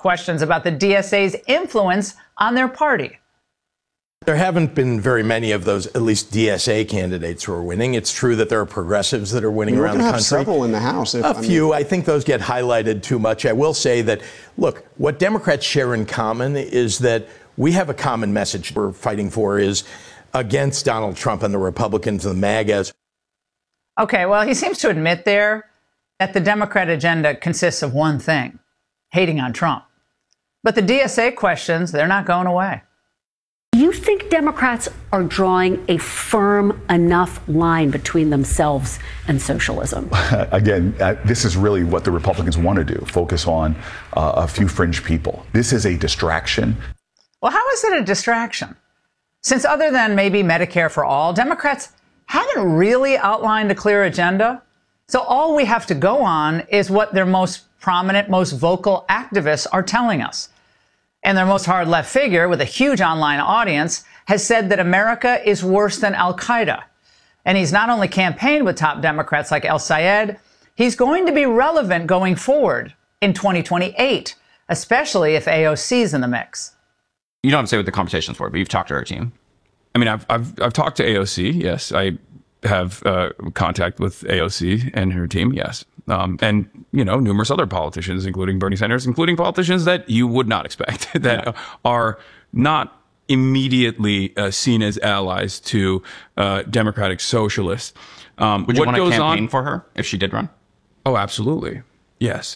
questions about the DSA's influence on their party. There haven't been very many of those, at least DSA candidates, who are winning. It's true that there are progressives that are winning around the country. Several in the House. A few. I think those get highlighted too much. I will say that, look, what Democrats share in common is that we have a common message we're fighting for is against Donald Trump and the Republicans and the MAGAs. Okay, well, he seems to admit there that the Democrat agenda consists of one thing, hating on Trump. But the DSA questions, they're not going away. Do you think Democrats are drawing a firm enough line between themselves and socialism? Again, this is really what the Republicans want to do, focus on a few fringe people. This is a distraction. Well, how is it a distraction? Since other than maybe Medicare for all, Democrats haven't really outlined a clear agenda. So all we have to go on is what their most prominent, most vocal activists are telling us. And their most hard left figure, with a huge online audience, has said that America is worse than al-Qaeda. And he's not only campaigned with top Democrats like El Sayed, he's going to be relevant going forward in 2028, especially if AOC's in the mix. You don't have to say what the conversation's for, but you've talked to her team. I mean, I've talked to AOC. Yes, I have contact with AOC and her team. Yes. And, you know, numerous other politicians, including Bernie Sanders, including politicians that you would not expect that are not immediately seen as allies to democratic socialists. Would you want to campaign for her if she did run? Oh, absolutely. Yes.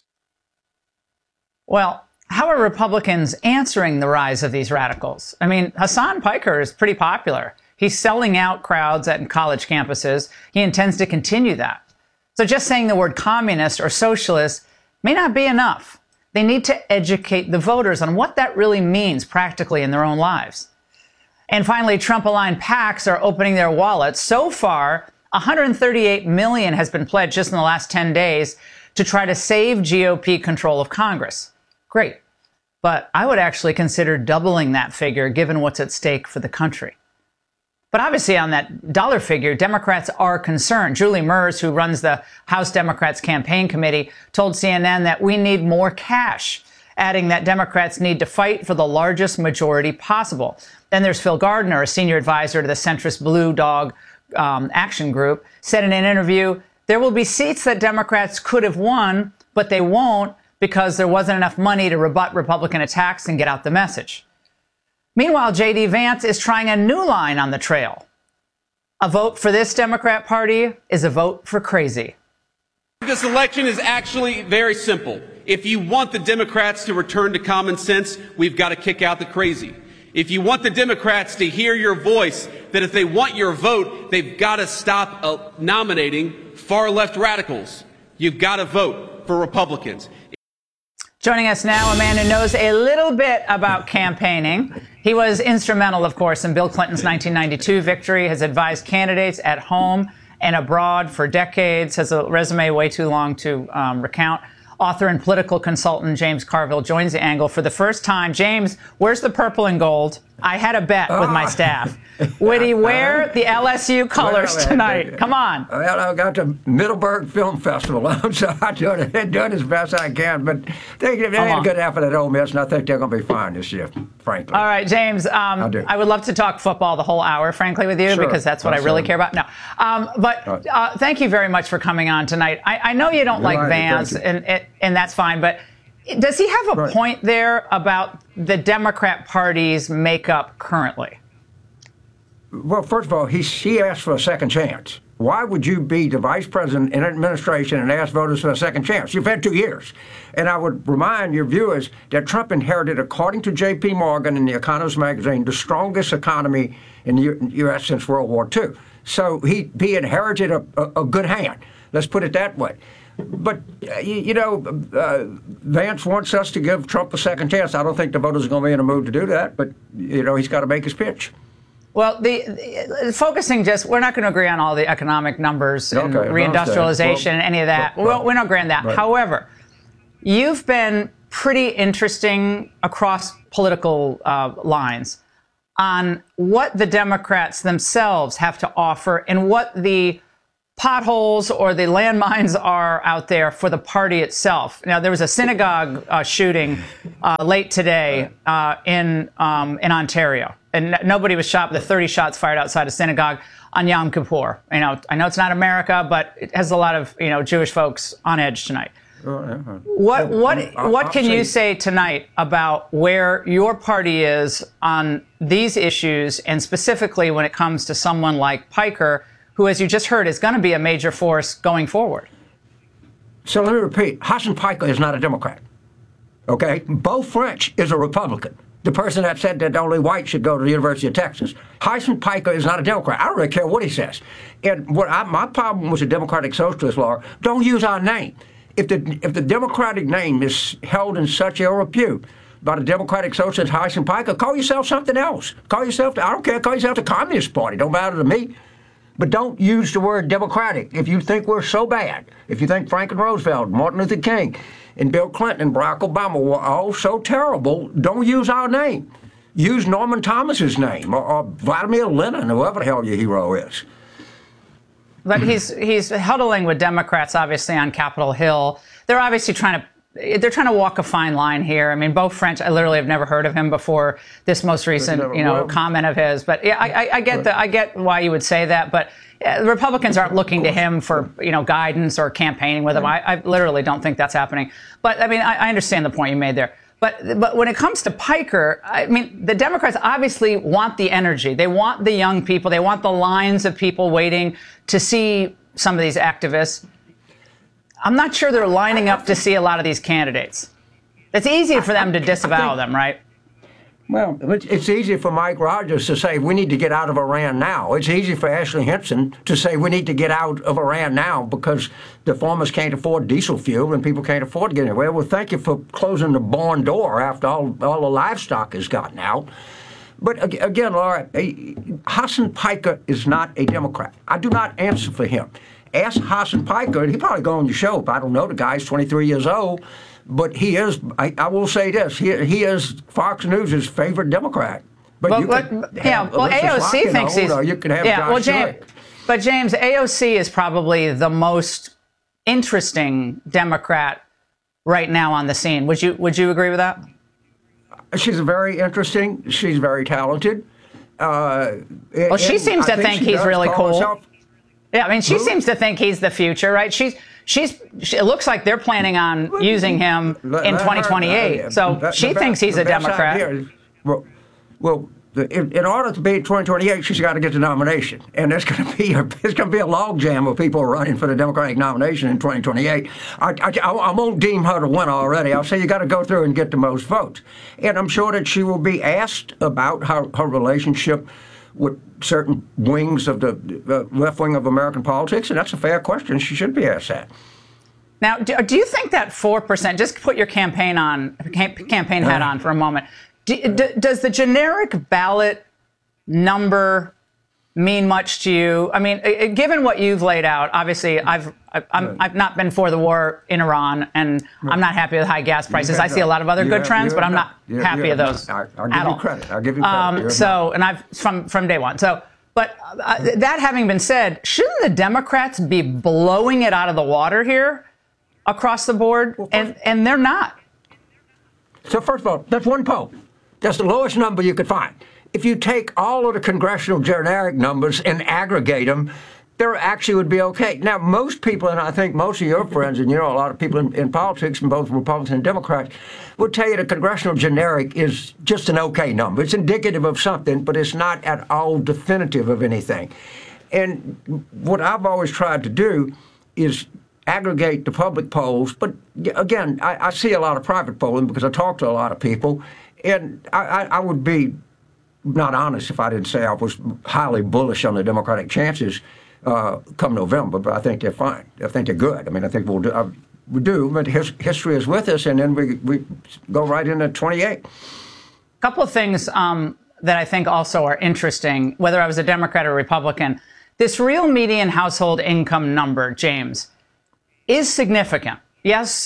Well, how are Republicans answering the rise of these radicals? I mean, Hassan Piker is pretty popular. He's selling out crowds at college campuses. He intends to continue that. So just saying the word communist or socialist may not be enough. They need to educate the voters on what that really means practically in their own lives. And finally, Trump-aligned PACs are opening their wallets. So far, $138 million has been pledged just in the last 10 days to try to save GOP control of Congress. Great. But I would actually consider doubling that figure given what's at stake for the country. But obviously on that dollar figure, Democrats are concerned. Julie Merz, who runs the House Democrats Campaign Committee, told CNN that we need more cash, adding that Democrats need to fight for the largest majority possible. Then there's Phil Gardner, a senior advisor to the centrist Blue Dog Action Group, said in an interview, there will be seats that Democrats could have won, but they won't because there wasn't enough money to rebut Republican attacks and get out the message. Meanwhile, J.D. Vance is trying a new line on the trail. A vote for this Democrat Party is a vote for crazy. This election is actually very simple. If you want the Democrats to return to common sense, we've got to kick out the crazy. If you want the Democrats to hear your voice, that if they want your vote, they've got to stop nominating far-left radicals. You've got to vote for Republicans. Joining us now, a man who knows a little bit about campaigning. He was instrumental, of course, in Bill Clinton's 1992 victory, has advised candidates at home and abroad for decades, has a resume way too long to recount. Author and political consultant James Carville joins the angle for the first time. James, where's the purple and gold? I had a bet with my staff. Would he wear the LSU colors tonight? Come on. Well, I got the Middleburg Film Festival on, so I'm doing as best I can. But they ain't a good effort at Ole Miss, and I think they're going to be fine this year, frankly. All right, James, I would love to talk football the whole hour, frankly, with you, because that's what I really care about. No, but thank you very much for coming on tonight. I know you don't like Vance, and that's fine, but does he have a point there about the Democrat Party's makeup currently? Well, first of all, he asked for a second chance. Why would you be the vice president in an administration and ask voters for a second chance? You've had 2 years. And I would remind your viewers that Trump inherited, according to J.P. Morgan in The Economist magazine, the strongest economy in the U.S. since World War II. So he inherited a good hand. Let's put it that way. But, Vance wants us to give Trump a second chance. I don't think the voters are going to be in a mood to do that, but, he's got to make his pitch. Well, focusing we're not going to agree on all the economic numbers and reindustrialization and any of that. We're not agreeing on that. Right. However, you've been pretty interesting across political lines on what the Democrats themselves have to offer and what the potholes or the landmines are out there for the party itself. Now, there was a synagogue shooting late today in Ontario, and nobody was shot. But 30 shots fired outside a synagogue on Yom Kippur. I know it's not America, but it has a lot of Jewish folks on edge tonight. What can you say tonight about where your party is on these issues, and specifically when it comes to someone like Piker, who, as you just heard, is going to be a major force going forward? So let me repeat. Hasan Piker is not a Democrat. Okay? Beau French is a Republican. The person that said that only whites should go to the University of Texas. Hasan Piker is not a Democrat. I don't really care what he says. And my problem with the Democratic Socialist law, don't use our name. If the Democratic name is held in such ill repute by the Democratic Socialist Hasan Piker, call yourself something else. Call yourself, I don't care, call yourself the Communist Party. Don't matter to me. But don't use the word Democratic. If you think we're so bad, if you think Franklin Roosevelt, Martin Luther King, and Bill Clinton and Barack Obama were all so terrible, don't use our name. Use Norman Thomas's name or Vladimir Lenin, whoever the hell your hero is. But he's huddling with Democrats, obviously, on Capitol Hill. They're obviously trying to walk a fine line here. I mean, Beau French, I literally have never heard of him before this most recent, comment of his. But yeah, I get why you would say that. But the Republicans aren't looking to him for, guidance or campaigning with him. I literally don't think that's happening. But I mean, I understand the point you made there. But when it comes to Piker, I mean, the Democrats obviously want the energy. They want the young people. They want the lines of people waiting to see some of these activists. I'm not sure they're lining up to see a lot of these candidates. It's easy for them to disavow them, right? Well, it's easy for Mike Rogers to say we need to get out of Iran now. It's easy for Ashley Hinson to say we need to get out of Iran now because the farmers can't afford diesel fuel and people can't afford to get anywhere. Well, thank you for closing the barn door after all the livestock has gotten out. But again, Laura, Hasan Piker is not a Democrat. I do not answer for him. Ask Hasan Piker, and he'll probably go on your show. I don't know, the guy's 23 years old. But he is, I will say this, he is Fox News' favorite Democrat. But AOC thinks he's... Or you can have Josh Schlicht. But James, AOC is probably the most interesting Democrat right now on the scene. Would you agree with that? She's very interesting. She's very talented. She seems to think he's really cool. Yeah, I mean, she seems to think he's the future, right? It looks like they're planning on using him in 2028. So she thinks he's a Democrat. In order to be 2028, she's got to get the nomination, and there's going to be a logjam of people running for the Democratic nomination in 2028. I won't deem her to win already. I'll say you got to go through and get the most votes, and I'm sure that she will be asked about her relationship with certain wings of the left wing of American politics, and that's a fair question. She should be asked that. Now, do you think that 4%, just put your campaign hat on for a moment, does the generic ballot number mean much to you? I mean, given what you've laid out, obviously I've not been for the war in Iran, and I'm not happy with high gas prices. I see a lot of other good trends, but I'm not happy with those I'll give you credit. I'll give you credit. And I've from day one. So, but that having been said, shouldn't the Democrats be blowing it out of the water here across the board? And they're not. So first of all, that's one poll. That's the lowest number you could find. If you take all of the congressional generic numbers and aggregate them, there actually would be okay. Now, most people, and I think most of your friends, and a lot of people in politics, in both Republicans and Democrats, would tell you the congressional generic is just an okay number. It's indicative of something, but it's not at all definitive of anything. And what I've always tried to do is aggregate the public polls. But again, I see a lot of private polling because I talk to a lot of people, and I would be not honest if I didn't say I was highly bullish on the Democratic chances come November, but I think they're fine. I think they're good. I mean, I think we do, but history is with us, and then we go right into 28. A couple of things that I think also are interesting, whether I was a Democrat or Republican. This real median household income number, James, is significant. Yes,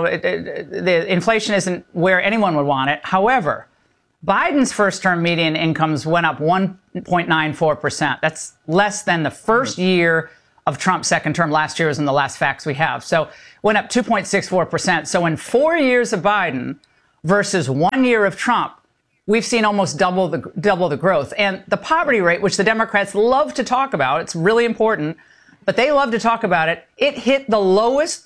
the inflation isn't where anyone would want it. However, Biden's first-term median incomes went up 1.94%. That's less than the first year of Trump's second term. Last year was in the last facts we have. So went up 2.64%. So in 4 years of Biden versus 1 year of Trump, we've seen almost double the growth. And the poverty rate, which the Democrats love to talk about, it's really important, but they love to talk about it. It hit the lowest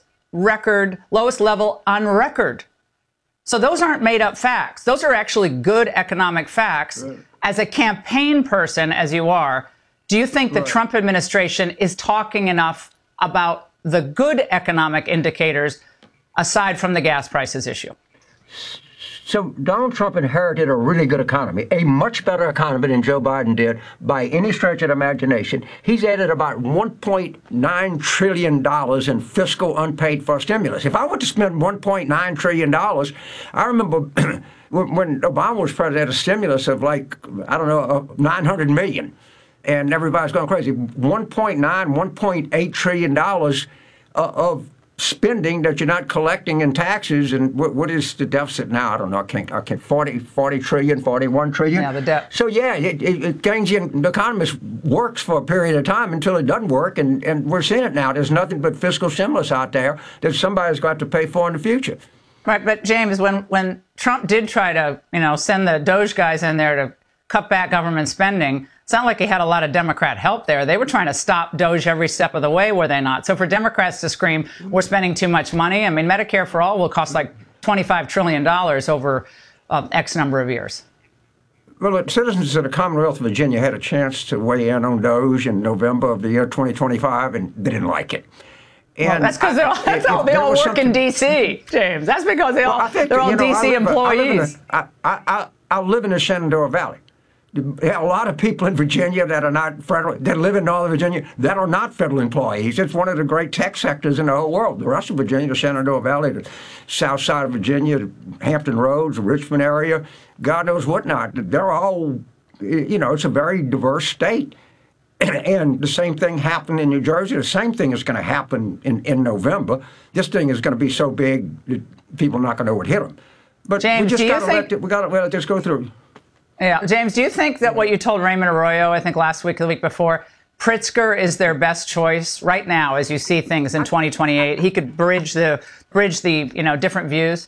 level on record. So those aren't made up facts. Those are actually good economic facts. Right. As a campaign person, as you are, do you think the Trump administration is talking enough about the good economic indicators aside from the gas prices issue? So Donald Trump inherited a really good economy, a much better economy than Joe Biden did by any stretch of the imagination. He's added about $1.9 trillion in fiscal unpaid for stimulus. If I were to spend $1.9 trillion, I remember when Obama was president, had a stimulus of $900 million. And everybody's going crazy. $1.8 trillion of spending that you're not collecting in taxes. And what is the deficit now? I don't know. I can't 40 trillion, 41 trillion. Yeah, the debt. So yeah, Keynesian economist works for a period of time until it doesn't work. And we're seeing it now. There's nothing but fiscal stimulus out there that somebody's got to pay for in the future. Right. But James, when Trump did try to, send the Doge guys in there to cut back government spending, it's not like he had a lot of Democrat help there. They were trying to stop Doge every step of the way, were they not? So for Democrats to scream, we're spending too much money, I mean, Medicare for All will cost like $25 trillion over X number of years. Well, citizens of the Commonwealth of Virginia had a chance to weigh in on Doge in November of the year 2025, and they didn't like it. And well, that's because they all work in D.C., James. That's because they're all D.C. employees. I live in the Shenandoah Valley. There are a lot of people in Virginia that are not federal, that live in Northern Virginia, that are not federal employees. It's one of the great tech sectors in the whole world. The rest of Virginia, the Shenandoah Valley, the south side of Virginia, the Hampton Roads, the Richmond area, God knows what not. They're all, it's a very diverse state. And the same thing happened in New Jersey. The same thing is going to happen in November. This thing is going to be so big that people are not going to know what hit them. But James, we got to let this go through. Yeah. James, do you think that what you told Raymond Arroyo, I think last week or the week before, Pritzker is their best choice right now as you see things in 2028? He could bridge the different views?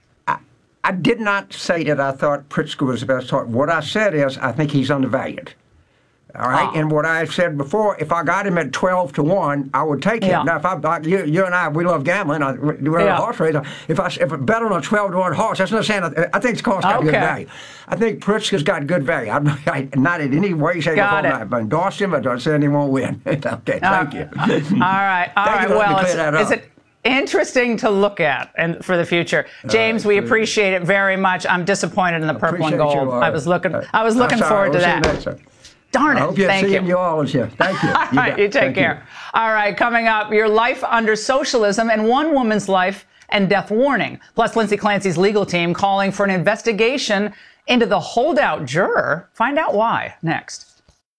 I did not say that I thought Pritzker was the best choice. What I said is I think he's undervalued. All right, and what I said before, if I got him at 12-1, I would take him. Yeah. Now, you and I, we love gambling. We're a horse race. If I bet on a 12-1 horse, that's not saying I think it's cost got good value. I think Pritzker's got good value. I'm not in any way, shape, or form. I've endorsed him. I don't say he won't win. Okay, thank you. All right. Well, is it interesting to look at and for the future? James, we appreciate it very much. I'm disappointed in the purple and gold. I was looking forward to that. Darn it. I hope you're Thank seeing you all here. Thank you. All right, you take care. All right, coming up, your life under socialism and one woman's life and death warning. Plus, Lindsay Clancy's legal team calling for an investigation into the holdout juror. Find out why next.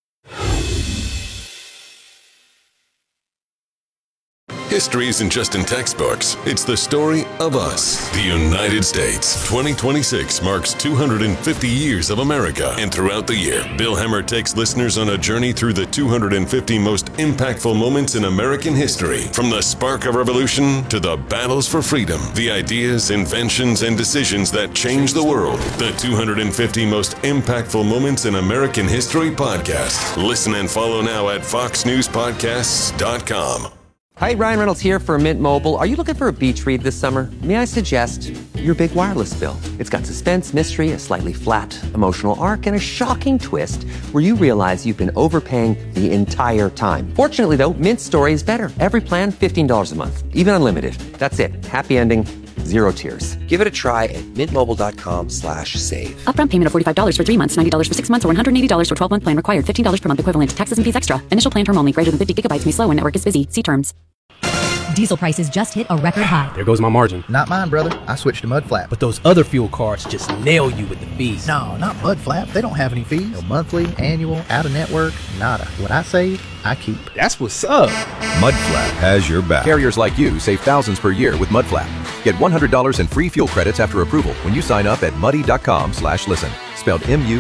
History isn't just in textbooks. It's the story of us, the United States. 2026 marks 250 years of America. And throughout the year, Bill Hemmer takes listeners on a journey through the 250 most impactful moments in American history. From the spark of revolution to the battles for freedom, the ideas, inventions, and decisions that changed the world. The 250 most impactful moments in American history podcast. Listen and follow now at foxnewspodcasts.com. Hi, Ryan Reynolds here for Mint Mobile. Are you looking for a beach read this summer? May I suggest your big wireless bill? It's got suspense, mystery, a slightly flat, emotional arc, and a shocking twist where you realize you've been overpaying the entire time. Fortunately, though, Mint's story is better. Every plan, $15 a month, even unlimited. That's it. Happy ending, zero tears. Give it a try at mintmobile.com/save. Upfront payment of $45 for 3 months, $90 for 6 months, or $180 for 12-month plan required. $15 per month equivalent. Taxes and fees extra. Initial plan term only. Greater than 50 gigabytes may slow when network is busy. See terms. Diesel prices just hit a record high. There goes my margin. Not mine, brother. I switched to Mudflap. But those other fuel cards just nail you with the fees. No, not Mudflap. They don't have any fees. No monthly, annual, out-of-network, nada. What I save, I keep. That's what's up. Mudflap has your back. Carriers like you save thousands per year with Mudflap. Get $100 in free fuel credits after approval when you sign up at muddy.com/listen. spelled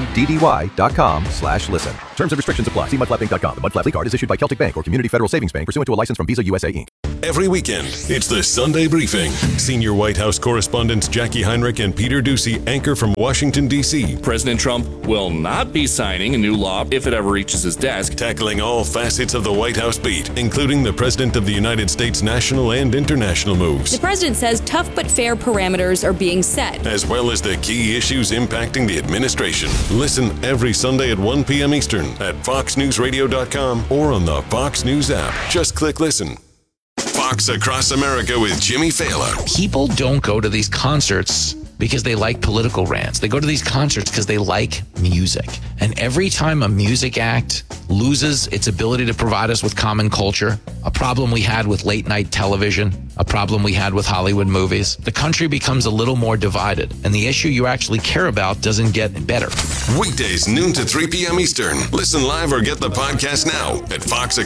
MUDDY.com/listen. Terms and restrictions apply. See mudflapinc.com. The Mud Flap League card is issued by Celtic Bank or Community Federal Savings Bank pursuant to a license from Visa USA Inc. Every weekend, it's the Sunday Briefing. Senior White House correspondents Jackie Heinrich and Peter Doocy anchor from Washington, D.C. President Trump will not be signing a new law if it ever reaches his desk. Tackling all facets of the White House beat, including the President of the United States national and international moves. The president says tough but fair parameters are being set, as well as the key issues impacting the administration. Listen every Sunday at 1 p.m. Eastern at FoxNewsRadio.com or on the Fox News app. Just click listen. Fox Across America with Jimmy Fallon. People don't go to these concerts because they like political rants. They go to these concerts because they like music. And every time a music act loses its ability to provide us with common culture, a problem we had with late night television, a problem we had with Hollywood movies, the country becomes a little more divided, and the issue you actually care about doesn't get better. Weekdays, noon to 3 p.m. Eastern. Listen live or get the podcast now at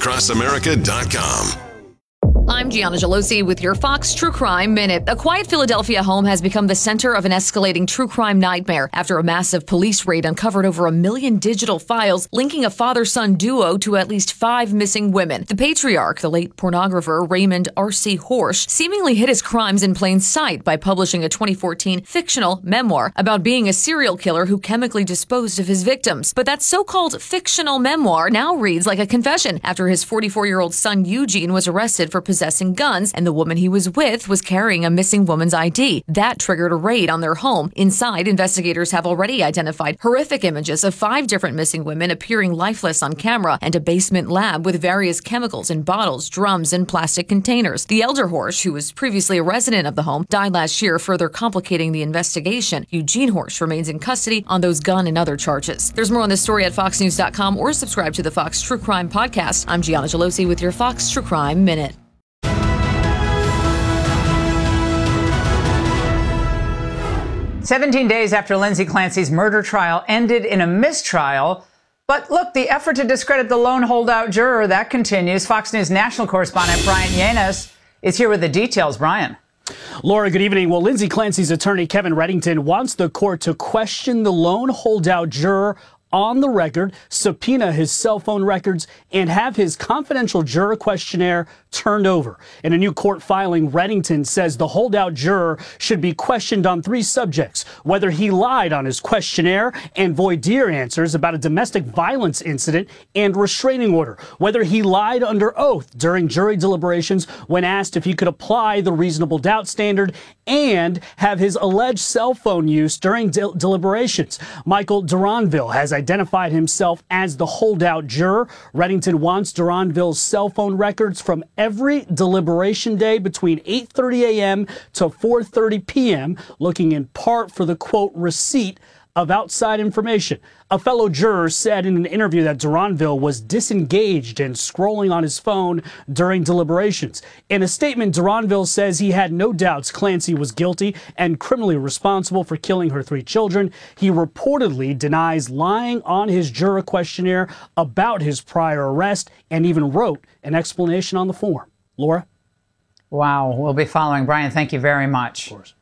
foxacrossamerica.com. I'm Gianna Gelosi with your Fox True Crime Minute. A quiet Philadelphia home has become the center of an escalating true crime nightmare after a massive police raid uncovered over 1 million digital files linking a father-son duo to at least 5 missing women. The patriarch, the late pornographer Raymond R.C. Horsch, seemingly hid his crimes in plain sight by publishing a 2014 fictional memoir about being a serial killer who chemically disposed of his victims. But that so-called fictional memoir now reads like a confession after his 44-year-old son Eugene was arrested for possessing guns, and the woman he was with was carrying a missing woman's ID. That triggered a raid on their home. Inside, investigators have already identified horrific images of 5 different missing women appearing lifeless on camera and a basement lab with various chemicals in bottles, drums, and plastic containers. The elder Horsch, who was previously a resident of the home, died last year, further complicating the investigation. Eugene Horsch remains in custody on those gun and other charges. There's more on this story at foxnews.com or subscribe to the Fox True Crime Podcast. I'm Gianna Gelosi with your Fox True Crime Minute. 17 days after Lindsay Clancy's murder trial ended in a mistrial. But look, the effort to discredit the lone holdout juror, that continues. Fox News national correspondent Brian Yanes is here with the details. Brian. Laura, good evening. Well, Lindsay Clancy's attorney, Kevin Reddington, wants the court to question the lone holdout juror on the record, subpoena his cell phone records, and have his confidential juror questionnaire turned over. In a new court filing, Reddington says the holdout juror should be questioned on 3 subjects: whether he lied on his questionnaire and voir dire answers about a domestic violence incident and restraining order, whether he lied under oath during jury deliberations when asked if he could apply the reasonable doubt standard, and have his alleged cell phone use during deliberations. Michael Duranville has identified himself as the holdout juror. Reddington wants Duranville's cell phone records from every deliberation day between 8:30 a.m. to 4:30 p.m., looking in part for the, quote, receipt of outside information. A fellow juror said in an interview that Duranville was disengaged and scrolling on his phone during deliberations. In a statement, Duranville says he had no doubts Clancy was guilty and criminally responsible for killing her 3 children. He reportedly denies lying on his juror questionnaire about his prior arrest and even wrote an explanation on the form. Laura? Wow, we'll be following. Brian, thank you very much. Of course.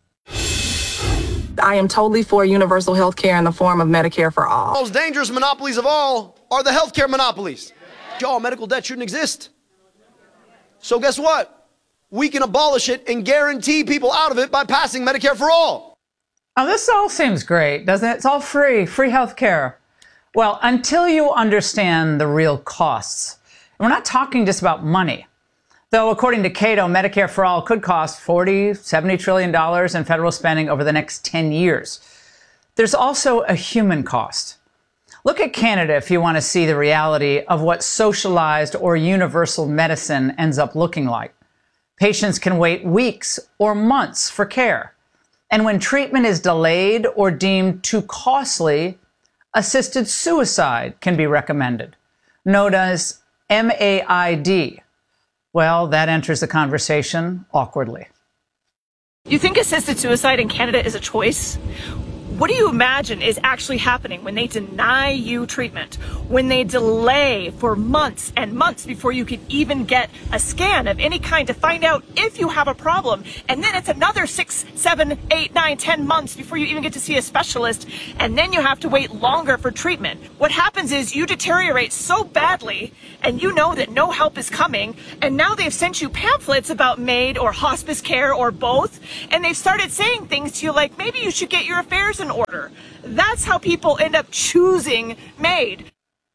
I am totally for universal health care in the form of Medicare for all. The most dangerous monopolies of all are the healthcare monopolies. Y'all, medical debt shouldn't exist. So guess what? We can abolish it and guarantee people out of it by passing Medicare for all. Oh, this all seems great, doesn't it? It's all free health care. Well, until you understand the real costs. And we're not talking just about money. Though, according to Cato, Medicare for all could cost $70 trillion in federal spending over the next 10 years. There's also a human cost. Look at Canada if you want to see the reality of what socialized or universal medicine ends up looking like. Patients can wait weeks or months for care. And when treatment is delayed or deemed too costly, assisted suicide can be recommended, known as MAID. Well, that enters the conversation awkwardly. You think assisted suicide in Canada is a choice? What do you imagine is actually happening when they deny you treatment, when they delay for months and months before you can even get a scan of any kind to find out if you have a problem? And then it's another 6, 7, 8, 9, 10 months before you even get to see a specialist. And then you have to wait longer for treatment. What happens is you deteriorate so badly and you know that no help is coming. And now they've sent you pamphlets about MAID or hospice care or both. And they've started saying things to you like, maybe you should get your affairs in order. That's how people end up choosing MAID.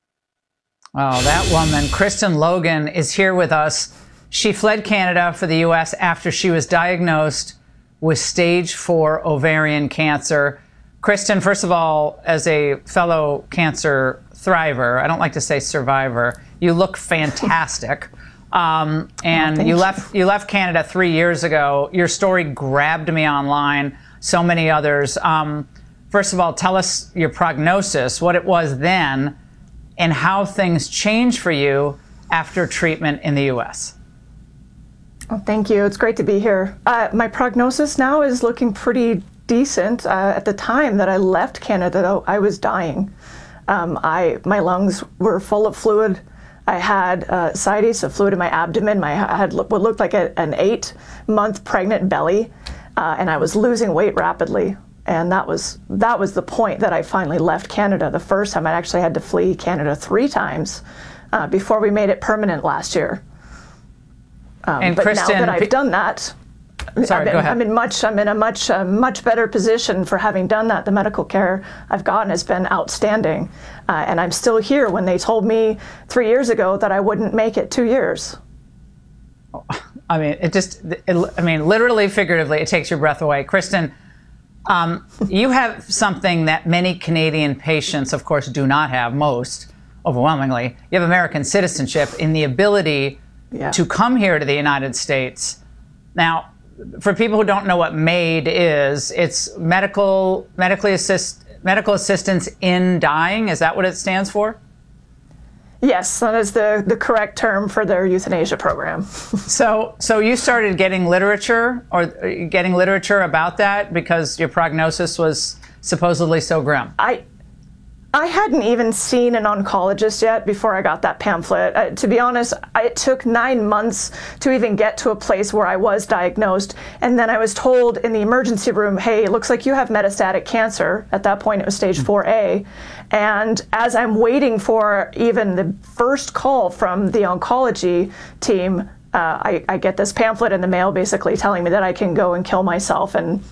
Oh, that woman, Kristen Logan, is here with us. She fled Canada for the U.S. after she was diagnosed with stage 4 ovarian cancer. Kristen, first of all, as a fellow cancer thriver, I don't like to say survivor, you look fantastic. And you left Canada 3 years ago. Your story grabbed me online, so many others. First of all, tell us your prognosis, what it was then, and how things changed for you after treatment in the U.S. Oh, thank you. It's great to be here. My prognosis now is looking pretty decent. At the time that I left Canada, though, I was dying. My lungs were full of fluid. I had ascites of fluid in my abdomen. I had what looked like an 8-month pregnant belly, and I was losing weight rapidly. And that was the point that I finally left Canada. The first time I actually had to flee Canada 3 times before we made it permanent last year. And but Kristen, now that I've done that, sorry, go ahead. I'm in a much better position for having done that. The medical care I've gotten has been outstanding, and I'm still here when they told me 3 years ago that I wouldn't make it 2 years. I mean, literally, figuratively, it takes your breath away. Kristen, you have something that many Canadian patients, of course, do not have, most overwhelmingly. You have American citizenship in the ability to come here to the United States. Now, for people who don't know what MAID is, it's medical assistance in dying. Is that what it stands for? Yes, that is the correct term for their euthanasia program. So you started getting literature about that because your prognosis was supposedly so grim. I hadn't even seen an oncologist yet before I got that pamphlet. To be honest, it took 9 months to even get to a place where I was diagnosed. And then I was told in the emergency room, hey, it looks like you have metastatic cancer. At that point, it was stage 4A. And as I'm waiting for even the first call from the oncology team, I get this pamphlet in the mail basically telling me that I can go and kill myself. And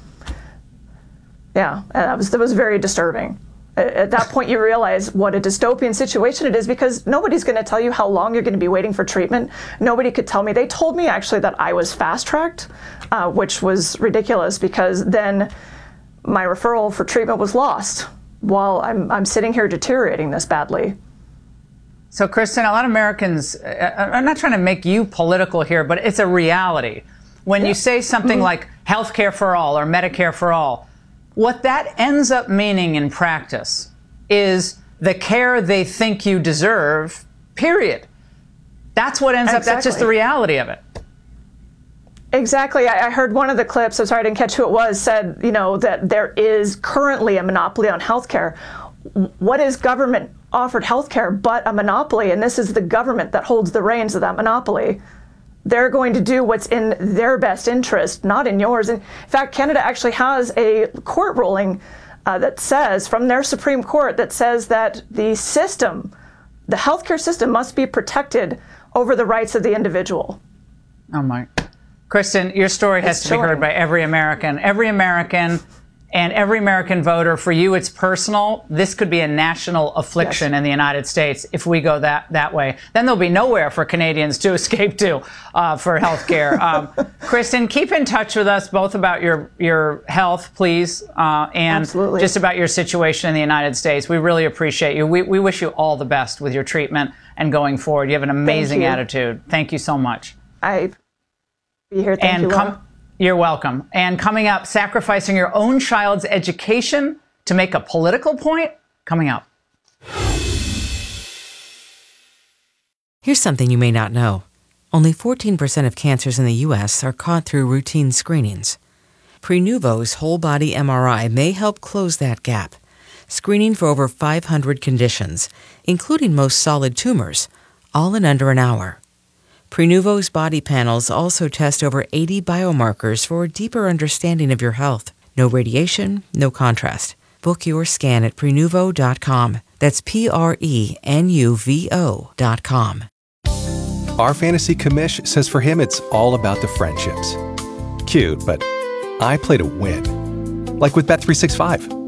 yeah, that was very disturbing. At that point, you realize what a dystopian situation it is because nobody's going to tell you how long you're going to be waiting for treatment. Nobody could tell me. They told me actually that I was fast-tracked, which was ridiculous because then my referral for treatment was lost while I'm sitting here deteriorating this badly. So, Kristen, a lot of Americans, I'm not trying to make you political here, but it's a reality. When you say something like healthcare for all or Medicare for all, what that ends up meaning in practice is the care they think you deserve, period. That's what ends up, that's just the reality of it. Exactly. I heard one of the clips, I'm sorry I didn't catch who it was, said, that there is currently a monopoly on healthcare. What is government offered healthcare but a monopoly? And this is the government that holds the reins of that monopoly. They're going to do what's in their best interest, not in yours. In fact, Canada actually has a court ruling that says, from their Supreme Court, that says that the healthcare system must be protected over the rights of the individual. Oh my. Kristen, your story has to be heard by every American. Every American and every American voter. For you, it's personal. This could be a national affliction in the United States if we go that way. Then there'll be nowhere for Canadians to escape to for health care. Kristen, keep in touch with us both about your health, please, and just about your situation in the United States. We really appreciate you. We wish you all the best with your treatment and going forward. You have an amazing attitude. Thank you so much. Be here. Thank you, Laura. You're welcome. And coming up, sacrificing your own child's education to make a political point, coming up. Here's something you may not know. Only 14% of cancers in the U.S. are caught through routine screenings. Prenuvo's whole-body MRI may help close that gap, screening for over 500 conditions, including most solid tumors, all in under an hour. Prenuvo's body panels also test over 80 biomarkers for a deeper understanding of your health. No radiation, no contrast. Book your scan at Prenuvo.com. That's Prenuvo.com. Our fantasy commish says for him it's all about the friendships. Cute, but I play to win. Like with Bet365.